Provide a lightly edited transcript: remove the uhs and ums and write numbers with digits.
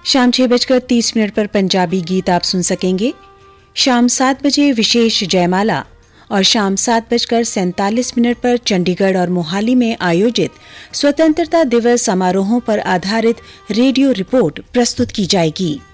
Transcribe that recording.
शाम 6:30 पर पंजाबी गीत आप सुन सकेंगे। शाम 7 बजे विशेष जयमाला और शाम 7:47 पर चंडीगढ़ और मोहाली में आयोजित स्वतंत्रता दिवस समारोहों पर आधारित रेडियो रिपोर्ट प्रस्तुत की जाएगी।